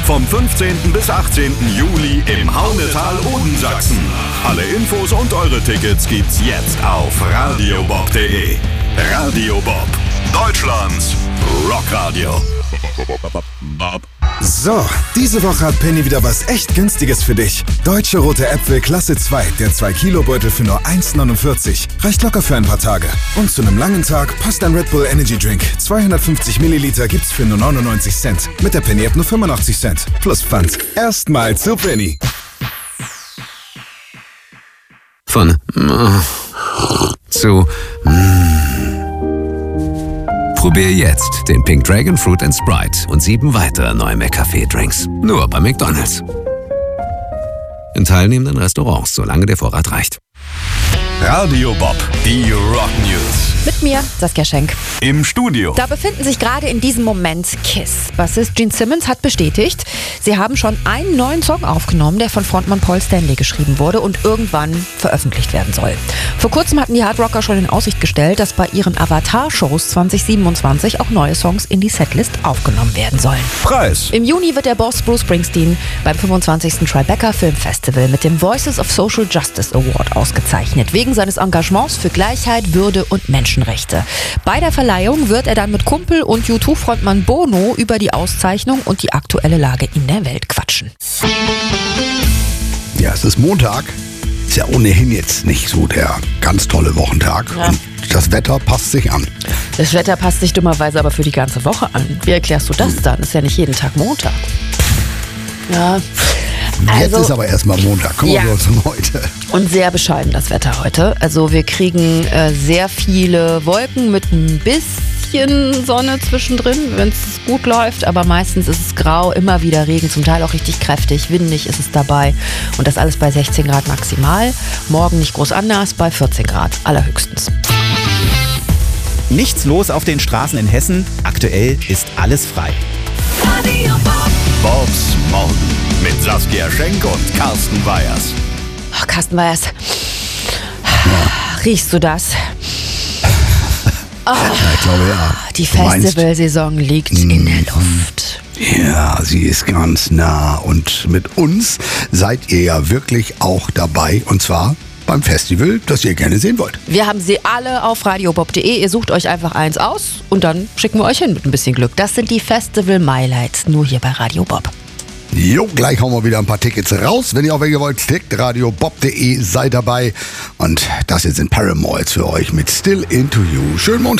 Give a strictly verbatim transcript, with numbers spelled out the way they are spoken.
Vom fünfzehnten bis achtzehnten Juli im Haunetal Odensachsen. Alle Infos und eure Tickets gibt's jetzt auf radiobob punkt de. Radio Bob, Deutschlands Rockradio. So, diese Woche hat Penny wieder was echt Günstiges für dich. Deutsche rote Äpfel Klasse zwei, der zwei Kilo Beutel für nur eins neunundvierzig. Reicht locker für ein paar Tage. Und zu einem langen Tag passt ein Red Bull Energy Drink. zweihundertfünfzig Milliliter gibt's für nur neunundneunzig Cent. Mit der Penny App nur fünfundachtzig Cent. Plus Pfand. Erstmal zu Penny. Von mm, zu mm. Probier jetzt den Pink Dragon Fruit and Sprite und sieben weitere neue McCafé-Drinks. Nur bei McDonald's. In teilnehmenden Restaurants, solange der Vorrat reicht. Radio Bob, die Rock News. Mit mir, Saskia Schenk. Im Studio. Da befinden sich gerade in diesem Moment Kiss. Bassist Gene Simmons hat bestätigt, sie haben schon einen neuen Song aufgenommen, der von Frontmann Paul Stanley geschrieben wurde und irgendwann veröffentlicht werden soll. Vor kurzem hatten die Hardrocker schon in Aussicht gestellt, dass bei ihren Avatar-Shows zwanzig siebenundzwanzig auch neue Songs in die Setlist aufgenommen werden sollen. Preis. Im Juni wird der Boss Bruce Springsteen beim fünfundzwanzigsten Tribeca Film Festival mit dem Voices of Social Justice Award ausgezeichnet, wegen seines Engagements für Gleichheit, Würde und Menschenrechte. Bei der Verleihung wird er dann mit Kumpel und U zwei Frontmann Bono über die Auszeichnung und die aktuelle Lage in der Welt quatschen. Ja, es ist Montag. Ist ja ohnehin jetzt nicht so der ganz tolle Wochentag. Ja. Und das Wetter passt sich an. Das Wetter passt sich dummerweise aber für die ganze Woche an. Wie erklärst du das dann? Ist ja nicht jeden Tag Montag. Ja. Jetzt Also, ist aber erstmal Montag. Kommen wir ja. zum heute. Und sehr bescheiden das Wetter heute. Also wir kriegen äh, sehr viele Wolken mit ein bisschen Sonne zwischendrin, wenn es gut läuft. Aber meistens ist es grau, immer wieder Regen, zum Teil auch richtig kräftig. Windig ist es dabei. Und das alles bei sechzehn Grad maximal. Morgen nicht groß anders, bei vierzehn Grad allerhöchstens. Nichts los auf den Straßen in Hessen. Aktuell ist alles frei. Bobs Morgen mit Saskia Schenk und Carsten Weyers. Ach, Carsten Weyers. Riechst du das? Oh, Ja, ich glaube ja. die Du meinst- Festivalsaison liegt in der Luft. Ja, sie ist ganz nah. Und mit uns seid ihr ja wirklich auch dabei. Und zwar beim Festival, das ihr gerne sehen wollt. Wir haben sie alle auf radiobob punkt de. Ihr sucht euch einfach eins aus und dann schicken wir euch hin mit ein bisschen Glück. Das sind die Festival Highlights, nur hier bei Radio Bob. Jo, gleich hauen wir wieder ein paar Tickets raus. Wenn ihr auch welche wollt, klickt radiobob punkt de, seid dabei. Und das jetzt sind Paramore für euch mit Still Into You. Schönen Montag.